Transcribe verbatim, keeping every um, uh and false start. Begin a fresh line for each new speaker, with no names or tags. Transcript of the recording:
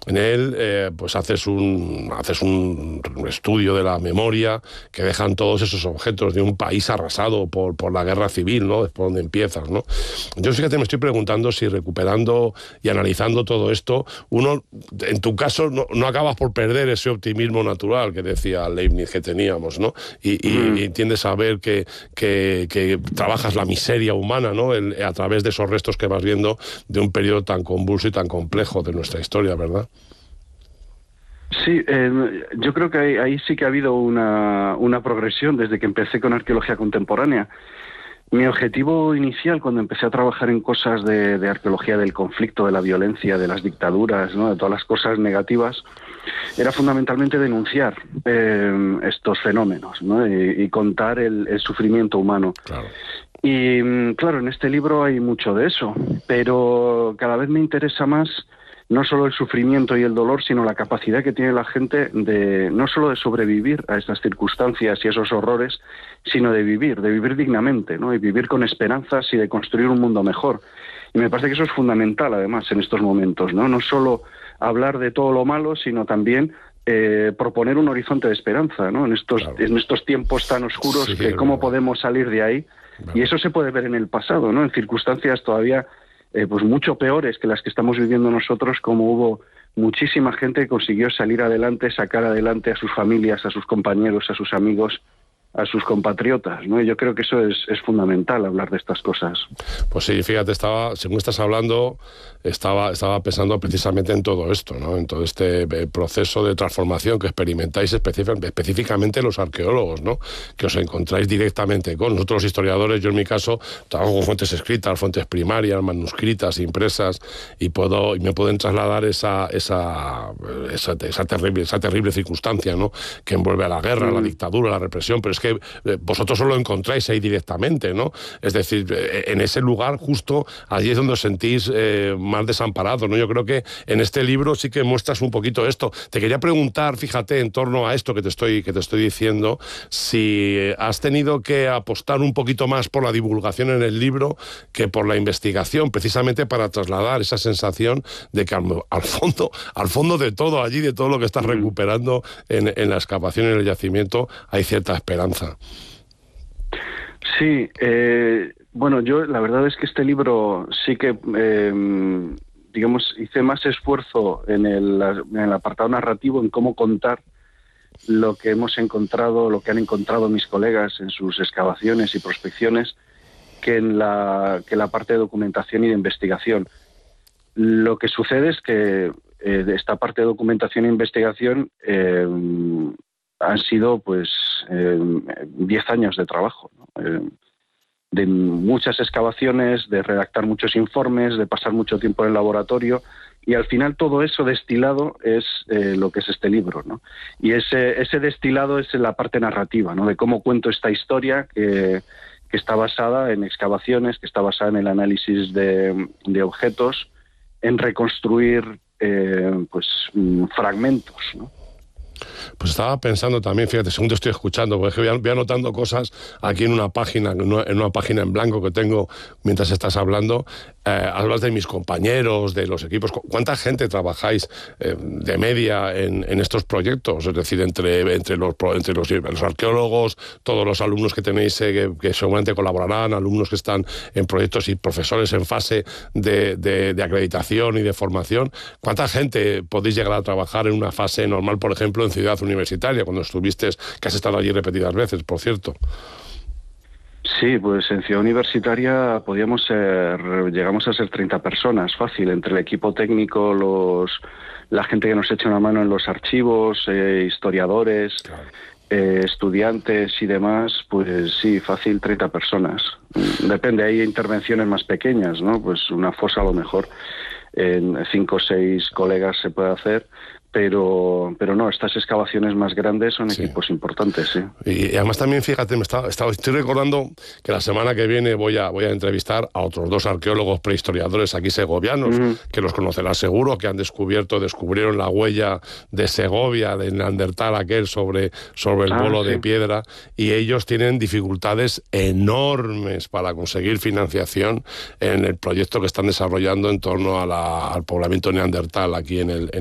En él eh, pues haces un, haces un estudio de la memoria que dejan todos esos objetos de un país arrasado por, por la guerra civil, ¿no? Es por donde empiezas, ¿no? Yo fíjate, me estoy preguntando si recuperando y analizando todo esto, uno, en tu caso, no, no acabas por perder ese optimismo natural que decía Leibniz que teníamos, ¿no? Y, y, mm. y tiendes a ver que, que, que trabajas la miseria humana, ¿no? El, a través de esos restos que vas viendo de un periodo tan convulso y tan complejo de nuestra historia, ¿verdad?
Sí, eh, yo creo que ahí, ahí sí que ha habido una, una progresión desde que empecé con arqueología contemporánea. Mi objetivo inicial cuando empecé a trabajar en cosas de, de arqueología del conflicto, de la violencia, de las dictaduras, ¿no? De todas las cosas negativas, era fundamentalmente denunciar eh, estos fenómenos, ¿no? y, y contar el, el sufrimiento humano.
Claro.
Y claro, en este libro hay mucho de eso, pero cada vez me interesa más no solo el sufrimiento y el dolor, sino la capacidad que tiene la gente de no solo de sobrevivir a estas circunstancias y esos horrores, sino de vivir, de vivir dignamente, ¿no? Y vivir con esperanzas y de construir un mundo mejor. Y me parece que eso es fundamental, además, en estos momentos, ¿no? No solo hablar de todo lo malo, sino también eh, proponer un horizonte de esperanza, ¿no? En estos, claro. en estos tiempos tan oscuros, sí, que cómo podemos salir de ahí. Claro. Y eso se puede ver en el pasado, ¿no? En circunstancias todavía Eh, pues mucho peores que las que estamos viviendo nosotros, como hubo muchísima gente que consiguió salir adelante, sacar adelante a sus familias, a sus compañeros, a sus amigos, a sus compatriotas, ¿no? Y yo creo que eso es, es fundamental, hablar de estas cosas.
Pues sí, fíjate, estaba, según estás hablando, estaba, estaba pensando precisamente en todo esto, ¿no? En todo este proceso de transformación que experimentáis específicamente los arqueólogos, ¿no? Que os encontráis directamente con nosotros los historiadores. Yo en mi caso trabajo con fuentes escritas, fuentes primarias, manuscritas, impresas, y puedo y me pueden trasladar esa esa, esa, esa terrible esa terrible circunstancia, ¿no? Que envuelve a la guerra, mm. a la dictadura, a la represión, pero es que vosotros os lo encontráis ahí directamente, ¿no? Es decir, en ese lugar, justo allí es donde os sentís eh, más desamparados, ¿no? Yo creo que en este libro sí que muestras un poquito esto. Te quería preguntar, fíjate, en torno a esto que te estoy, que te estoy diciendo, si has tenido que apostar un poquito más por la divulgación en el libro que por la investigación, precisamente para trasladar esa sensación de que al, al fondo, al fondo de todo, allí de todo lo que estás recuperando en, en la excavación y en el yacimiento, hay cierta esperanza.
Sí, eh, bueno, yo la verdad es que este libro sí que, eh, digamos, hice más esfuerzo en el, en el apartado narrativo, en cómo contar lo que hemos encontrado, lo que han encontrado mis colegas en sus excavaciones y prospecciones, que en la, que la parte de documentación y de investigación. Lo que sucede es que eh, de esta parte de documentación e investigación eh, han sido pues eh, diez años de trabajo, ¿no? eh, de muchas excavaciones, de redactar muchos informes, de pasar mucho tiempo en el laboratorio, y al final todo eso destilado es eh, lo que es este libro, ¿no? Y ese, ese destilado es la parte narrativa, ¿no? De cómo cuento esta historia que, que está basada en excavaciones, que está basada en el análisis de, de objetos, en reconstruir eh, pues fragmentos, ¿no?
Pues estaba pensando también, fíjate, según te estoy escuchando, porque voy, voy anotando cosas aquí en una página, en una, en una página en blanco que tengo mientras estás hablando. Eh, hablas de mis compañeros, de los equipos. ¿Cuánta gente trabajáis eh, de media en, en estos proyectos? Es decir, entre, entre, los, entre los, los arqueólogos, todos los alumnos que tenéis eh, que, que seguramente colaborarán, alumnos que están en proyectos y profesores en fase de, de, de acreditación y de formación. ¿Cuánta gente podéis llegar a trabajar en una fase normal, por ejemplo, en Ciudad Universitaria, cuando estuviste, que has estado allí repetidas veces, por cierto?
Sí, pues en Ciudad Universitaria podíamos ser, llegamos a ser treinta personas, fácil, entre el equipo técnico, los, la gente que nos echa una mano en los archivos, eh, historiadores, claro. eh, estudiantes y demás, pues sí, fácil, treinta personas. Depende, hay intervenciones más pequeñas, ¿no? Pues una fosa a lo mejor en cinco o seis colegas se puede hacer, pero pero no, estas excavaciones más grandes son sí. equipos importantes, sí.
Y, y además también, fíjate, me está, está, estoy recordando que la semana que viene voy a, voy a entrevistar a otros dos arqueólogos prehistoriadores aquí segovianos, uh-huh. que los conocerás seguro, que han descubierto, descubrieron la huella de Segovia, de Neandertal aquel sobre, sobre el ah, bolo sí. de piedra, y ellos tienen dificultades enormes para conseguir financiación en el proyecto que están desarrollando en torno a la, al poblamiento neandertal aquí en el, en